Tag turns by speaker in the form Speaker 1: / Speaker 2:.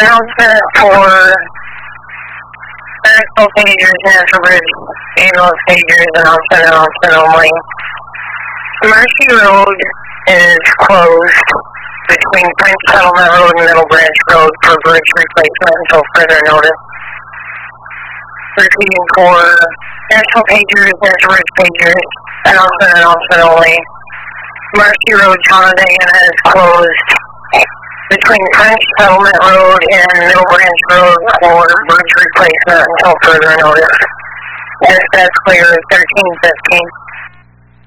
Speaker 1: announcement for Maxwell Pagers, Natural Bridge, ambulance pagers, announcement only. Mercy Road is closed between Prince Settlement Road and Middle Branch Road for bridge replacement until further notice. Repeating for National Pagers, Natural Bridge Pagers, announcement only. Mercy Road, Talladega is closed between French Settlement Road and Middle Branch Road for bridge replacement until further notice. Dispatch clear 1315.